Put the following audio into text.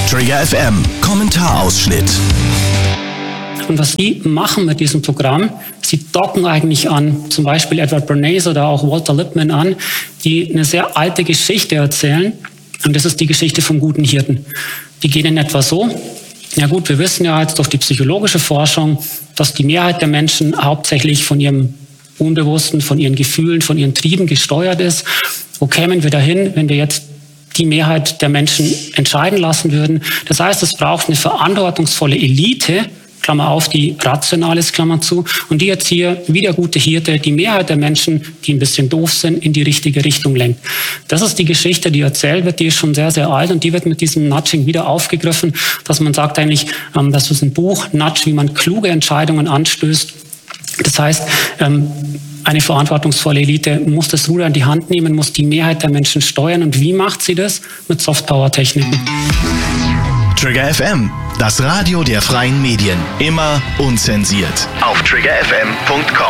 Trigger FM Kommentarausschnitt. Und was die machen mit diesem Programm, sie docken eigentlich an zum Beispiel Edward Bernays oder auch Walter Lippmann an, die eine sehr alte Geschichte erzählen. Und das ist die Geschichte vom guten Hirten. Die geht in etwa so. Ja gut, wir wissen ja jetzt durch die psychologische Forschung, dass die Mehrheit der Menschen hauptsächlich von ihrem Unbewussten, von ihren Gefühlen, von ihren Trieben gesteuert ist. Wo kämen wir dahin, wenn wir jetzt die Mehrheit der Menschen entscheiden lassen würden? Das heißt, es braucht eine verantwortungsvolle Elite, Klammer auf, die rational ist, Klammer zu, und die jetzt hier, wie der gute Hirte, die Mehrheit der Menschen, die ein bisschen doof sind, in die richtige Richtung lenkt. Das ist die Geschichte, die erzählt wird, die ist schon sehr, sehr alt und die wird mit diesem Nudging wieder aufgegriffen, dass man sagt eigentlich, das ist ein Buch, Nudge, wie man kluge Entscheidungen anstößt. Das heißt, eine verantwortungsvolle Elite muss das Ruder in die Hand nehmen, muss die Mehrheit der Menschen steuern. Und wie macht sie das? Mit Softpower-Techniken. Trigger FM, das Radio der freien Medien. Immer unzensiert. Auf triggerfm.com.